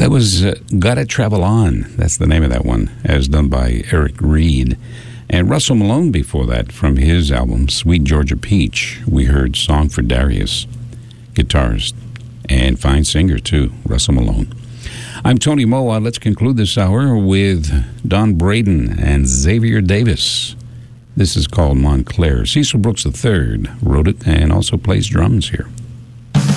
That was Gotta Travel On. That's the name of that one, as done by Eric Reed. And Russell Malone before that, from his album, Sweet Georgia Peach, we heard Song for Darius. Guitarist and fine singer, too, Russell Malone. I'm Tony Moa. Let's conclude this hour with Don Braden and Xavier Davis. This is called Montclair. Cecil Brooks III wrote it and also plays drums here.